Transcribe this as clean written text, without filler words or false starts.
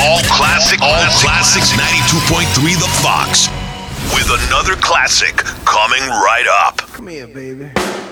All classics 92.3 The Fox. With another classic coming right up. Come here, baby.